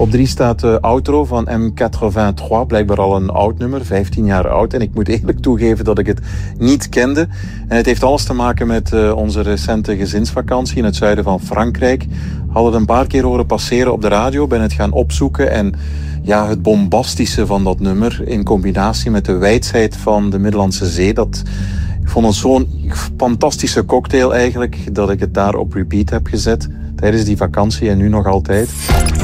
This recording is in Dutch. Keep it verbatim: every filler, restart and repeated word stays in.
Op drie staat de outro van M drieënnegentig, blijkbaar al een oud nummer, vijftien jaar oud. En ik moet eerlijk toegeven dat ik het niet kende. En het heeft alles te maken met uh, onze recente gezinsvakantie in het zuiden van Frankrijk. Hadden het een paar keer horen passeren op de radio, ben het gaan opzoeken. En ja, het bombastische van dat nummer in combinatie met de wijdheid van de Middellandse Zee, dat... Ik vond het zo'n fantastische cocktail eigenlijk, dat ik het daar op repeat heb gezet tijdens die vakantie en nu nog altijd.